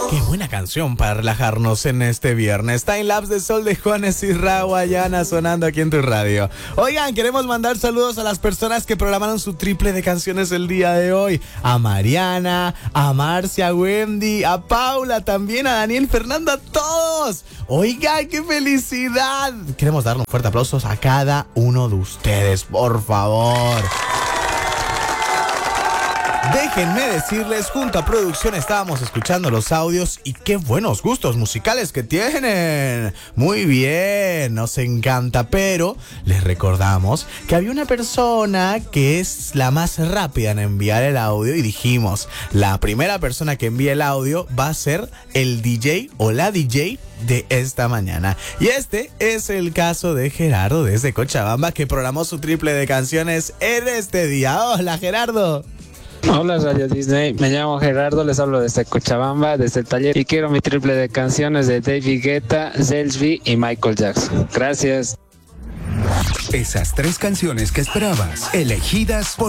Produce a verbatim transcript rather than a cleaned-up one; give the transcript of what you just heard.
Qué buena canción para relajarnos en este viernes. Time Lapse de Sol de Juanes y Raguayana sonando aquí en tu radio. Oigan, queremos mandar saludos a las personas que programaron su triple de canciones el día de hoy. A Mariana, a Marcia, a Wendy, a Paula, también a Daniel, Fernando, a todos. Oigan, qué felicidad. Queremos darle un fuerte aplauso a cada uno de ustedes, por favor. Déjenme decirles, junto a producción estábamos escuchando los audios y qué buenos gustos musicales que tienen. Muy bien, nos encanta, pero les recordamos que había una persona que es la más rápida en enviar el audio y dijimos, la primera persona que envíe el audio va a ser el D J o la D J de esta mañana. Y este es el caso de Gerardo desde Cochabamba, que programó su triple de canciones en este día. Hola, Gerardo. Hola Radio Disney, me llamo Gerardo, les hablo desde Cochabamba, desde el taller, y quiero mi triple de canciones de David Guetta, Zelsby y Michael Jackson. Gracias. Esas tres canciones que esperabas, elegidas por